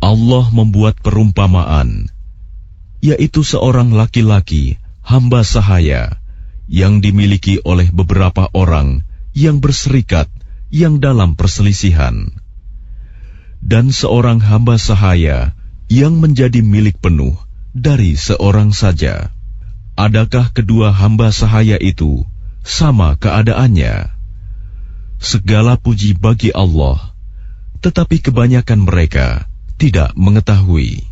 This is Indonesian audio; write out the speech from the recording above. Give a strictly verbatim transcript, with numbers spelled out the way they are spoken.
Allah membuat perumpamaan, yaitu seorang laki-laki hamba sahaya yang dimiliki oleh beberapa orang yang berserikat yang dalam perselisihan, dan seorang hamba sahaya yang menjadi milik penuh dari seorang saja. Adakah kedua hamba sahaya itu sama keadaannya? Segala puji bagi Allah, tetapi kebanyakan mereka tidak mengetahui.